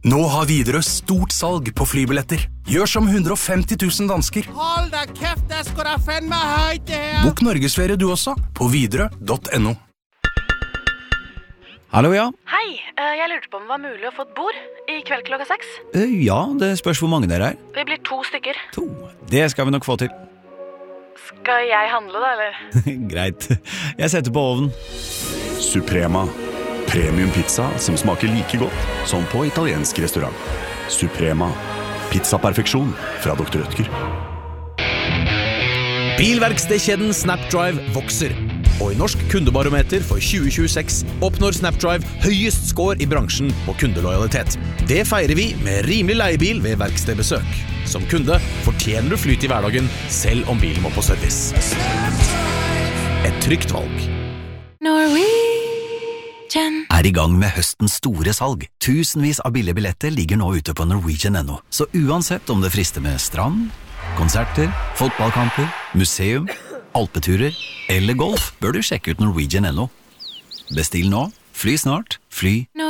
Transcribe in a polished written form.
Nå har Widerøe stort salg på flybilletter. Gjør som 150 000 dansker. Hold da kæft, det skal da fandme højt det her. Bok Norgesferie du også, på widerøe.no. Hallo, ja. Hei, jeg lurte på om det var mulig å få et bord i kveld klokka 6. Ja, det spørs hvor mange dere er. Vi blir 2 stykker. 2. Det skal vi nok få til. Skal jeg handle da, eller? Greit. Jeg setter på ovnen. Suprema. Premium pizza som smaker like godt som på italiensk restaurant. Suprema. Pizzaperfeksjon fra Dr. Rødtger. Bilverkstedkjeden Snapdrive vokser. Og i Norsk kundebarometer for 2026 oppnår Snapdrive høyest score i bransjen på kundelojalitet. Det feirer vi med rimelig leiebil ved verkstedbesøk. Som kunde fortjener du flyt i hverdagen, selv om bilen må på service. Et trygt valg. Norwegian er i gang med høstens store salg. Tusenvis av billige billetter ligger nå ute på Norwegian.no. Så uansett om det frister med strand, konserter, fotballkamper, museum, alpeturer eller golf, bør du sjekke ut Norwegian.no. Bestill nå, fly snart, fly